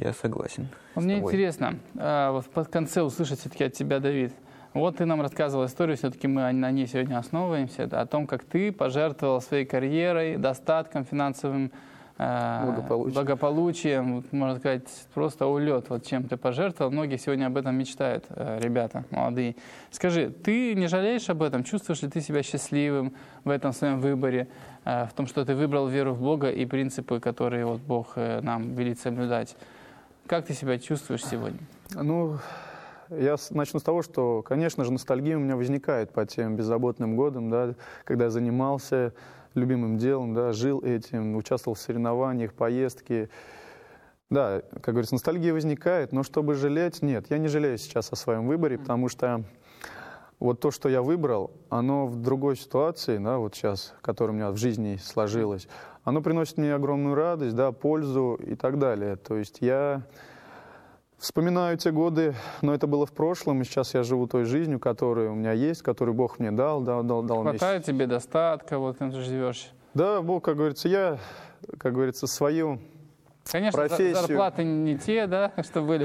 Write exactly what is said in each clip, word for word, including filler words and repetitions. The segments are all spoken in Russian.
Я согласен. Мне интересно, вот в конце услышать все-таки от тебя, Давид. Вот ты нам рассказывал историю, все-таки мы на ней сегодня основываемся, да, о том, как ты пожертвовал своей карьерой, достатком финансовым, э, благополучием. благополучием, вот, можно сказать, просто улет, вот чем ты пожертвовал. Многие сегодня об этом мечтают, э, ребята молодые. Скажи, ты не жалеешь об этом? Чувствуешь ли ты себя счастливым в этом своем выборе, э, в том, что ты выбрал веру в Бога и принципы, которые вот Бог э, нам велит соблюдать? Как ты себя чувствуешь сегодня? Ну, я начну с того, что, конечно же, ностальгия у меня возникает по тем беззаботным годам, да, когда я занимался любимым делом, да, жил этим, участвовал в соревнованиях, поездки. Да, как говорится, ностальгия возникает, но чтобы жалеть, нет, я не жалею сейчас о своем выборе, потому что вот то, что я выбрал, оно в другой ситуации, да, вот сейчас, которая у меня в жизни сложилась, оно приносит мне огромную радость, да, пользу и так далее. То есть я вспоминаю те годы, но это было в прошлом, и сейчас я живу той жизнью, которая у меня есть, которую Бог мне дал. дал, дал, дал Хватает мне... тебе достатка, вот ты живешь? Да, Бог, как говорится, я, как говорится, свою Конечно, профессию... зарплаты не те, да, что были.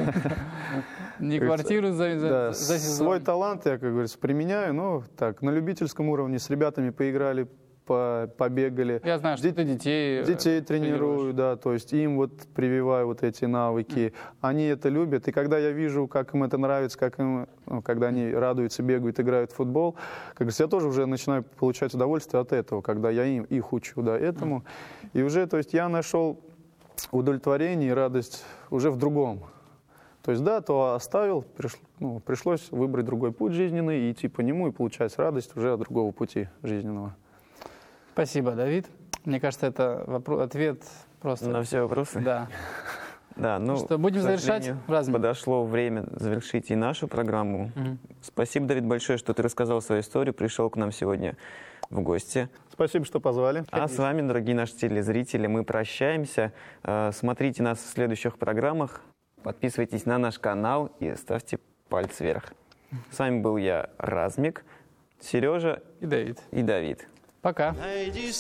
Не квартиру за, за, да, за сезон. Свой талант я, как говорится, применяю, но так, на любительском уровне, с ребятами поиграли, по, побегали. Я знаю, что Дет- ты детей Детей тренирую, да, то есть им вот прививаю вот эти навыки. Они это любят, и когда я вижу, как им это нравится, как им, ну, когда они радуются, бегают, играют в футбол, как говорится, я тоже уже начинаю получать удовольствие от этого, когда я им, их учу, да, этому. И уже, то есть я нашел удовлетворение и радость уже в другом. То есть, да, то оставил, приш, ну, пришлось выбрать другой путь жизненный и идти по нему и получать радость уже от другого пути жизненного. Спасибо, Давид. Мне кажется, это вопрос, ответ просто... На все вопросы? Да. Да, ну, что, будем завершать? Подошло время завершить и нашу программу. Угу. Спасибо, Давид, большое, что ты рассказал свою историю, пришел к нам сегодня в гости. Спасибо, что позвали. А с вами, дорогие наши телезрители, мы прощаемся. Смотрите нас в следующих программах. Подписывайтесь на наш канал и ставьте палец вверх. С вами был я, Размик, Сережа и Давид. И Давид. Пока.